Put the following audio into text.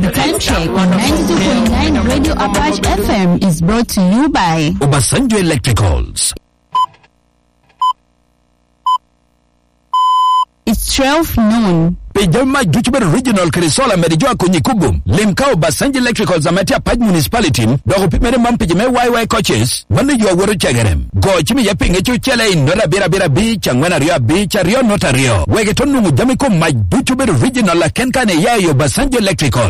The time check on 92.9 Radio Apache FM is brought to you by Obasanjo Electricals. It's 12 noon. Pejama Juchber Regional Krisola Merijua Kunyikubum. Limkao Basanji Electricals Amatia Paj Municipality. Dogo Pimere Mampijame YY coaches. Manu you are Wuru Chagarem. Go Chimi Yaping Chele in Nora Bira Beach and Wanaria Beach Rio Notario. Wegetonu Jamiko Maj Juchber Regional Kenkane Yayo Basanji Electrical.